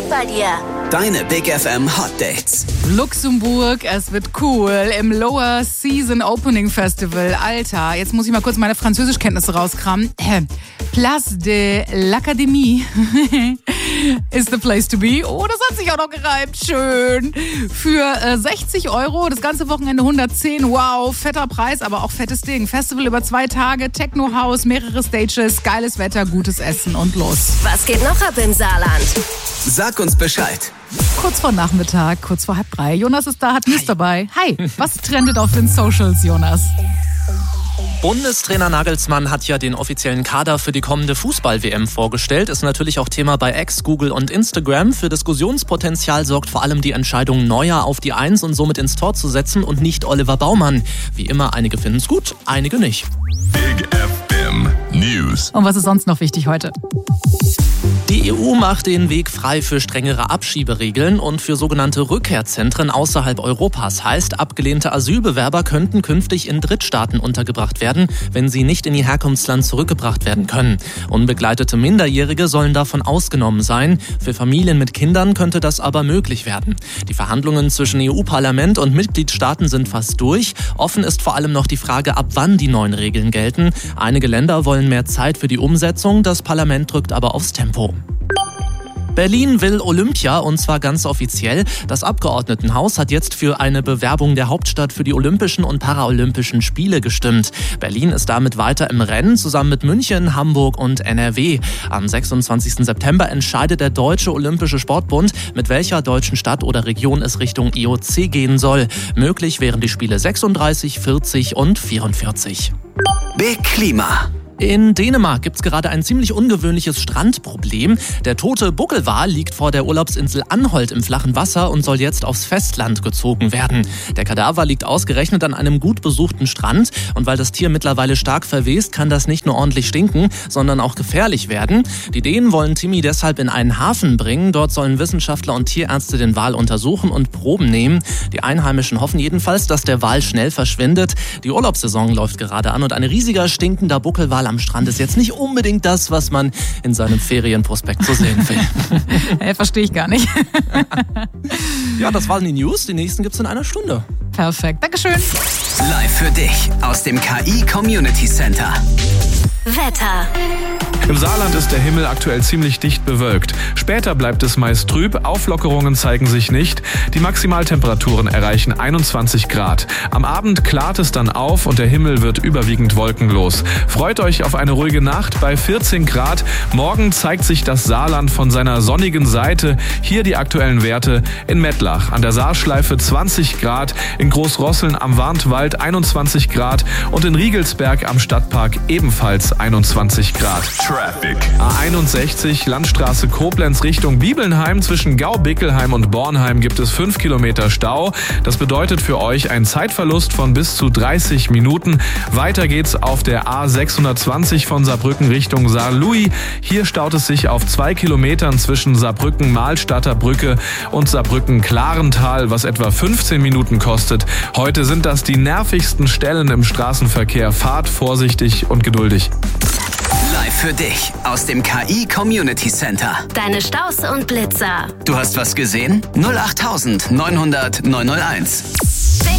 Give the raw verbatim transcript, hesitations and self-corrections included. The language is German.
bei dir. Deine Big F M Hot Dates. Luxemburg, es wird cool im Lower Season Opening Festival. Alter, jetzt muss ich mal kurz meine Französischkenntnisse rauskramen. Place de l'Académie is the place to be. Oh, das hat sich auch noch gereimt. Schön. Für äh, sechzig Euro, das ganze Wochenende hundertzehn. Wow, fetter Preis, aber auch fettes Ding. Festival über zwei Tage, Techno-House, mehrere Stages, geiles Wetter, gutes Essen und los. Was geht noch ab im Saarland? Sag uns Bescheid. Kurz vor Nachmittag, kurz vor halb drei. Jonas ist da, hat News dabei. Hi, was trendet auf den Socials, Jonas? Bundestrainer Nagelsmann hat ja den offiziellen Kader für die kommende Fußball-W M vorgestellt. Ist natürlich auch Thema bei X, Google und Instagram. Für Diskussionspotenzial sorgt vor allem die Entscheidung, Neuer auf die Eins und somit ins Tor zu setzen und nicht Oliver Baumann. Wie immer, einige finden es gut, einige nicht. Big F M News. Und was ist sonst noch wichtig heute? Die E U macht den Weg frei für strengere Abschieberegeln und für sogenannte Rückkehrzentren außerhalb Europas. Heißt, abgelehnte Asylbewerber könnten künftig in Drittstaaten untergebracht werden, wenn sie nicht in ihr Herkunftsland zurückgebracht werden können. Unbegleitete Minderjährige sollen davon ausgenommen sein. Für Familien mit Kindern könnte das aber möglich werden. Die Verhandlungen zwischen E U-Parlament und Mitgliedstaaten sind fast durch. Offen ist vor allem noch die Frage, ab wann die neuen Regeln gelten. Einige Länder wollen mehr Zeit für die Umsetzung, das Parlament drückt aber aufs Tempo. Berlin will Olympia, und zwar ganz offiziell. Das Abgeordnetenhaus hat jetzt für eine Bewerbung der Hauptstadt für die Olympischen und Paralympischen Spiele gestimmt. Berlin ist damit weiter im Rennen, zusammen mit München, Hamburg und N R W. Am sechsundzwanzigsten September entscheidet der Deutsche Olympische Sportbund, mit welcher deutschen Stadt oder Region es Richtung I O C gehen soll. Möglich wären die Spiele sechsunddreißig, vierzig und vierundvierzig. Big Klima. In Dänemark gibt's gerade ein ziemlich ungewöhnliches Strandproblem. Der tote Buckelwal liegt vor der Urlaubsinsel Anholt im flachen Wasser und soll jetzt aufs Festland gezogen werden. Der Kadaver liegt ausgerechnet an einem gut besuchten Strand. Und weil das Tier mittlerweile stark verwest, kann das nicht nur ordentlich stinken, sondern auch gefährlich werden. Die Dänen wollen Timmy deshalb in einen Hafen bringen. Dort sollen Wissenschaftler und Tierärzte den Wal untersuchen und Proben nehmen. Die Einheimischen hoffen jedenfalls, dass der Wal schnell verschwindet. Die Urlaubssaison läuft gerade an und ein riesiger stinkender Buckelwal am Strand ist jetzt nicht unbedingt das, was man in seinem Ferienprospekt so sehen will. Hey, verstehe ich gar nicht. Ja, das waren die News. Die nächsten gibt's in einer Stunde. Perfekt, Dankeschön. Live für dich aus dem K I Community Center. Wetter. Im Saarland ist der Himmel aktuell ziemlich dicht bewölkt. Später bleibt es meist trüb, Auflockerungen zeigen sich nicht. Die Maximaltemperaturen erreichen einundzwanzig Grad. Am Abend klart es dann auf und der Himmel wird überwiegend wolkenlos. Freut euch auf eine ruhige Nacht bei vierzehn Grad. Morgen zeigt sich das Saarland von seiner sonnigen Seite. Hier die aktuellen Werte: in Mettlach an der Saarschleife zwanzig Grad, in Großrosseln am Warntwald einundzwanzig Grad und in Riegelsberg am Stadtpark ebenfalls einundzwanzig Grad. Traffic. A einundsechzig, Landstraße Koblenz Richtung Bibelnheim. Zwischen Gau-Bickelheim und Bornheim gibt es fünf Kilometer Stau. Das bedeutet für euch einen Zeitverlust von bis zu dreißig Minuten. Weiter geht's auf der A sechshundertzwanzig von Saarbrücken Richtung Saarlouis. Hier staut es sich auf zwei Kilometern zwischen Saarbrücken-Mahlstadter Brücke und Saarbrücken-Klarental, was etwa fünfzehn Minuten kostet. Heute sind das die nervigsten Stellen im Straßenverkehr. Fahrt vorsichtig und geduldig. Live für dich aus dem K I Community Center. Deine Staus und Blitzer. Du hast was gesehen? null acht neunhundert neunhunderт neunhunderteins.